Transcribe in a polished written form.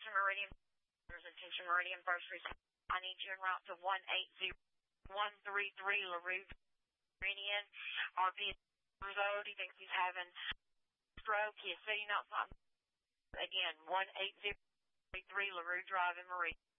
Attention Meridian. Attention Meridian first responder. I need you en route to 180133 LaRue Meridian. RP Road. He thinks he's having stroke. He is sitting outside. Again, 18033 LaRue Drive in Meridian.